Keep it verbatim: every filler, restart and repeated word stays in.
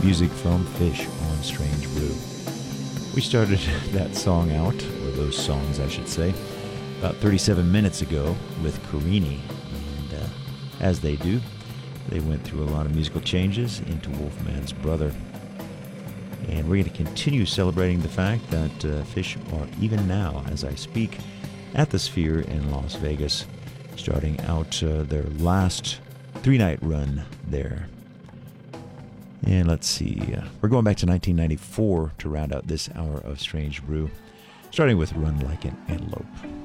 Music from Fish on Strange Brew. We started that song out, or those songs I should say, about thirty-seven minutes ago with Carini. And uh, as they do, they went through a lot of musical changes into Wolfman's Brother. And we're going to continue celebrating the fact that uh, Fish are, even now as I speak, at the Sphere in Las Vegas, starting out uh, their last three-night run there. And let's see, uh, we're going back to nineteen ninety-four to round out this hour of Strange Brew, starting with Run Like an Antelope.